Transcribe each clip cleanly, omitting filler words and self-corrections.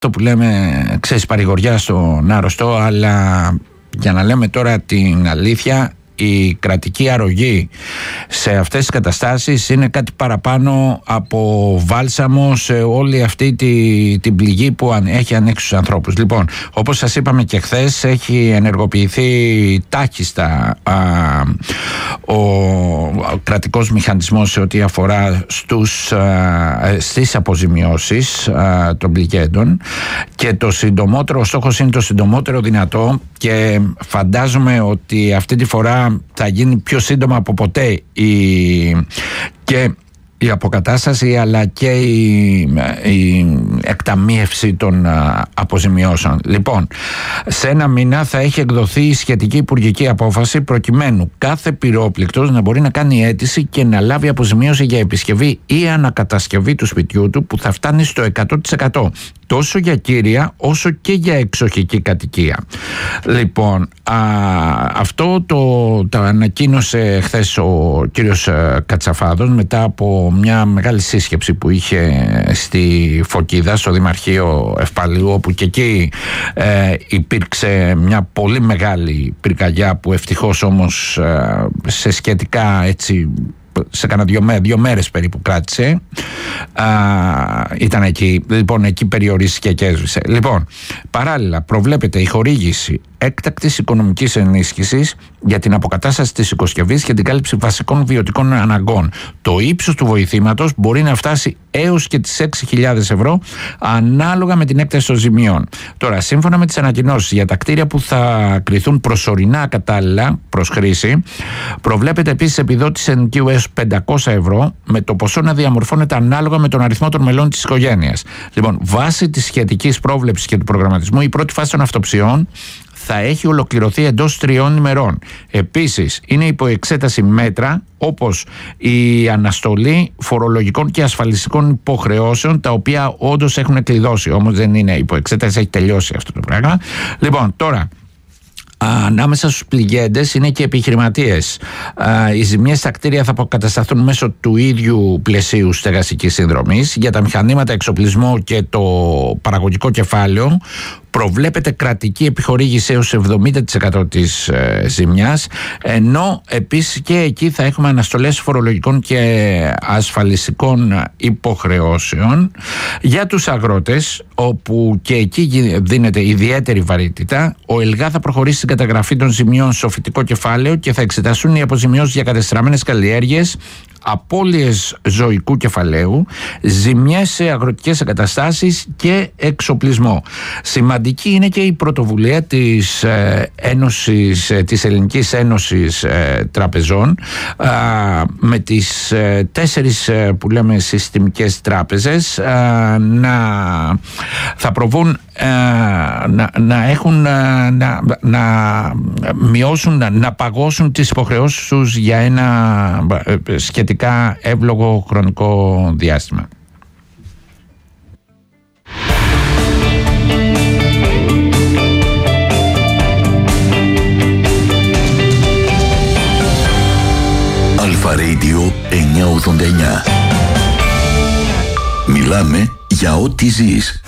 το που λέμε, ξέρεις, παρηγοριά στον άρρωστο, αλλά για να λέμε τώρα την αλήθεια, η κρατική αρρωγή σε αυτές τις καταστάσεις είναι κάτι παραπάνω από βάλσαμο σε όλη αυτή την πληγή που έχει ανέξει τους ανθρώπους. Λοιπόν, όπως σας είπαμε και χθες, έχει ενεργοποιηθεί τάχιστα ο κρατικός μηχανισμός σε ό,τι αφορά στις αποζημιώσεις των πληγέντων, και το συντομότερο, ο στόχος είναι το συντομότερο δυνατό, και φαντάζομαι ότι αυτή τη φορά θα γίνει πιο σύντομα από ποτέ και η αποκατάσταση, αλλά και η εκταμείευση των αποζημιώσεων. Λοιπόν, σε ένα μήνα θα έχει εκδοθεί η σχετική υπουργική απόφαση, προκειμένου κάθε πυρόπληκτος να μπορεί να κάνει αίτηση και να λάβει αποζημίωση για επισκευή ή ανακατασκευή του σπιτιού του, που θα φτάνει στο 100%. Τόσο για κύρια όσο και για εξοχική κατοικία. Λοιπόν, αυτό το ανακοίνωσε χθες ο κύριος Κατσαφάδος μετά από μια μεγάλη σύσκεψη που είχε στη Φωκίδα, στο Δημαρχείο Ευπαλίου, όπου και εκεί υπήρξε μια πολύ μεγάλη πυρκαγιά, που ευτυχώς όμως σε σχετικά έτσι, σε κάνα 2 μέρες περίπου κράτησε. Ήταν εκεί. Λοιπόν, εκεί περιορίστηκε και έσβησε. Λοιπόν, παράλληλα προβλέπεται η χορήγηση έκτακτης οικονομικής ενίσχυσης για την αποκατάσταση της οικοσκευής και την κάλυψη βασικών βιωτικών αναγκών. Το ύψος του βοηθήματος μπορεί να φτάσει έως και τις 6.000 ευρώ, ανάλογα με την έκταση των ζημιών. Τώρα, σύμφωνα με τις ανακοινώσεις για τα κτίρια που θα κριθούν προσωρινά κατάλληλα προς χρήση, προβλέπεται επίσης επιδότηση ενοικίου έως 500 ευρώ, με το ποσό να διαμορφώνεται ανάλογα με τον αριθμό των μελών της οικογένειας. Λοιπόν, βάσει της σχετικής πρόβλεψης και του προγραμματισμού, η πρώτη φάση των αυτοψιών θα έχει ολοκληρωθεί εντός 3 ημερών. Επίσης, είναι υπό εξέταση μέτρα όπως η αναστολή φορολογικών και ασφαλιστικών υποχρεώσεων, τα οποία όντως έχουν κλειδώσει. Όμως δεν είναι υπό εξέταση, έχει τελειώσει αυτό το πράγμα. Λοιπόν, τώρα, ανάμεσα στους πληγέντες είναι και επιχειρηματίες. Οι ζημιές στα κτίρια θα αποκατασταθούν μέσω του ίδιου πλαισίου στεγαστικής συνδρομής. Για τα μηχανήματα, εξοπλισμό και το παραγωγικό κεφάλαιο προβλέπεται κρατική επιχορήγηση έως 70% της ζημιάς, ενώ επίσης και εκεί θα έχουμε αναστολές φορολογικών και ασφαλιστικών υποχρεώσεων. Για τους αγρότες, όπου και εκεί δίνεται ιδιαίτερη βαρύτητα, ο ΕΛΓΑ θα προχωρήσει στην καταγραφή των ζημιών στο φυτικό κεφάλαιο και θα εξεταστούν οι αποζημιώσεις για κατεστραμμένες καλλιέργειες, απώλειες ζωικού κεφαλαίου, ζημιές σε αγροτικές εγκαταστάσεις και εξοπλισμό. Σημαντική είναι και η πρωτοβουλία της της Ελληνικής Ένωσης Τραπεζών, με τις 4 που λέμε συστημικές τράπεζες, θα προβούν να μειώσουν, να παγώσουν τις υποχρεώσεις τους για ένα σχετικά εύλογο χρονικό διάστημα. Αλφα Radio 989. Μιλάμε για ό,τι ζεις.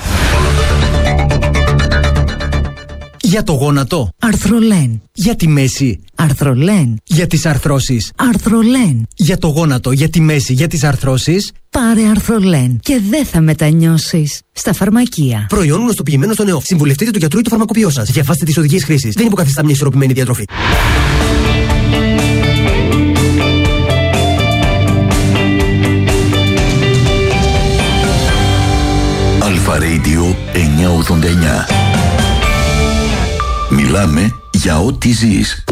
Για το γόνατο, Αρθρολέν. Για τη μέση, Αρθρολέν. Για τις αρθρώσεις, Αρθρολέν. Για το γόνατο, για τη μέση, για τις αρθρώσεις, πάρε Αρθρολέν και δεν θα μετανιώσεις. Στα φαρμακεία. Προϊόν γνωστοποιημένο στο νεό. Συμβουλευτείτε τον γιατρό ή το φαρμακοποιό σας. Διαβάστε τις οδηγίες χρήσης. Δεν υποκαθιστά μια ισορροπημένη διατροφή. Αλφα Radio 989. Μιλάμε για ό,τι ζεις.